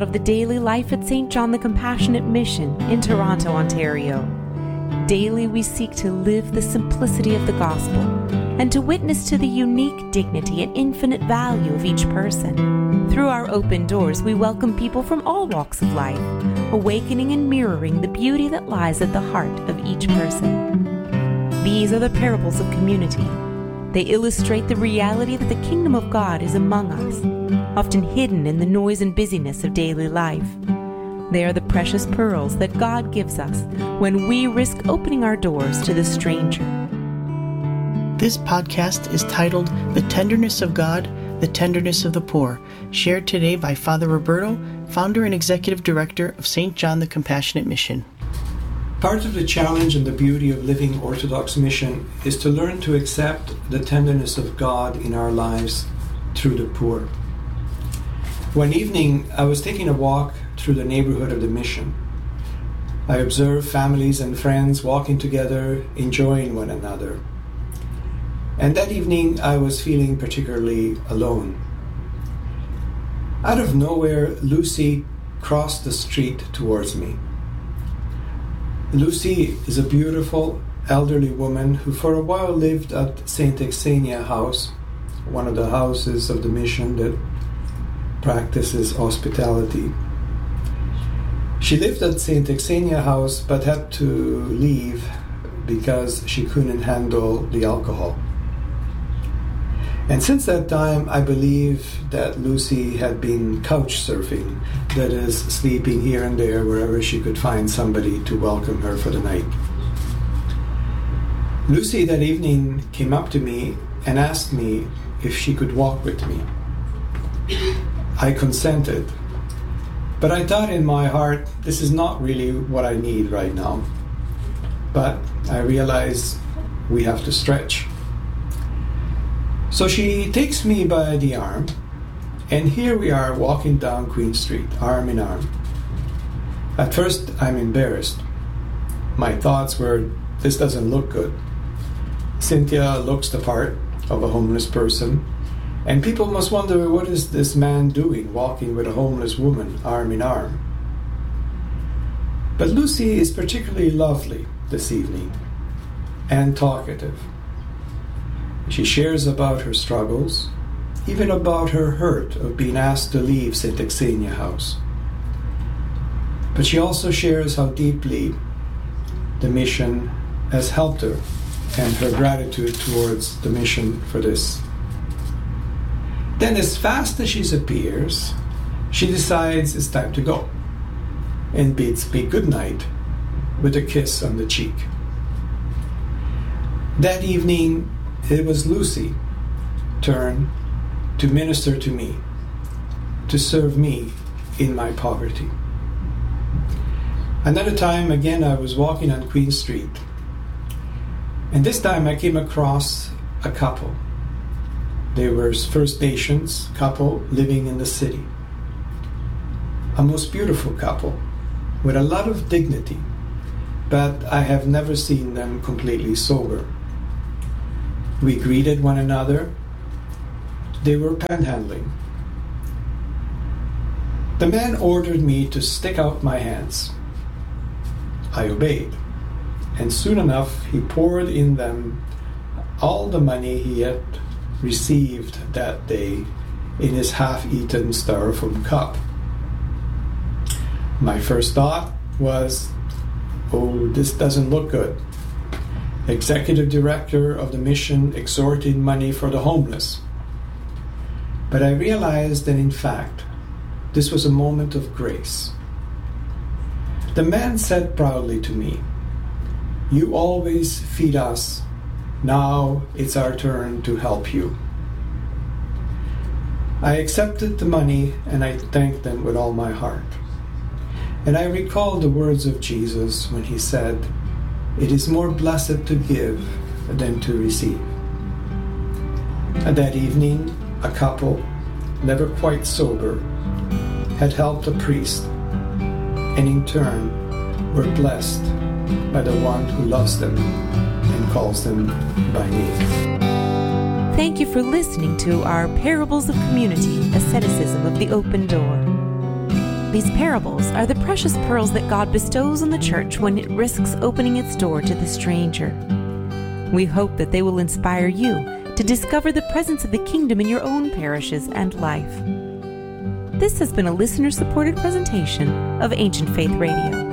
of the daily life at St. John the Compassionate Mission in Toronto, Ontario. Daily we seek to live the simplicity of the gospel and to witness to the unique dignity and infinite value of each person. Through our open doors, we welcome people from all walks of life, awakening and mirroring the beauty that lies at the heart of each person. These are the parables of community. They illustrate the reality that the kingdom of God is among us, often hidden in the noise and busyness of daily life. They are the precious pearls that God gives us when we risk opening our doors to the stranger. This podcast is titled The Tenderness of God, the Tenderness of the Poor, shared today by Father Roberto, founder and executive director of St. John the Compassionate Mission. Part of the challenge and the beauty of living Orthodox mission is to learn to accept the tenderness of God in our lives through the poor. One evening, I was taking a walk through the neighborhood of the mission. I observed families and friends walking together, enjoying one another. And that evening, I was feeling particularly alone. Out of nowhere, Lucy crossed the street towards me. Lucy is a beautiful, elderly woman who for a while lived at St. Xenia House, one of the houses of the mission that practices hospitality. She lived at St. Xenia House but had to leave because she couldn't handle the alcohol. And since that time, I believe that Lucy had been couch surfing, that is, sleeping here and there wherever she could find somebody to welcome her for the night. Lucy that evening came up to me and asked me if she could walk with me. I consented, but I thought in my heart, this is not really what I need right now. But I realized we have to stretch. So she takes me by the arm, and here we are walking down Queen Street, arm in arm. At first, I'm embarrassed. My thoughts were, this doesn't look good. Cynthia looks the part of a homeless person, and people must wonder, what is this man doing, walking with a homeless woman, arm in arm? But Lucy is particularly lovely this evening, and talkative. She shares about her struggles, even about her hurt of being asked to leave St. Xenia House. But she also shares how deeply the mission has helped her and her gratitude towards the mission for this. Then, as fast as she appears, she decides it's time to go and bids me good night with a kiss on the cheek. That evening, it was Lucy's turn to minister to me, to serve me in my poverty. Another time, again, I was walking on Queen Street, and this time I came across a couple. They were First Nations couple living in the city. A most beautiful couple with a lot of dignity, but I have never seen them completely sober. We greeted one another. They were panhandling. The man ordered me to stick out my hands. I obeyed, and soon enough he poured in them all the money he had received that day in his half-eaten styrofoam cup. My first thought was, oh, this doesn't look good. Executive director of the mission extorting money for the homeless. But I realized that in fact, this was a moment of grace. The man said proudly to me, "You always feed us. Now it's our turn to help you." I accepted the money and I thanked them with all my heart. And I recalled the words of Jesus when he said, "It is more blessed to give than to receive." And that evening, a couple, never quite sober, had helped a priest, and in turn were blessed by the one who loves them and calls them by name. Thank you for listening to our Parables of Community, Asceticism of the Open Door. These parables are the precious pearls that God bestows on the church when it risks opening its door to the stranger. We hope that they will inspire you to discover the presence of the kingdom in your own parishes and life. This has been a listener-supported presentation of Ancient Faith Radio.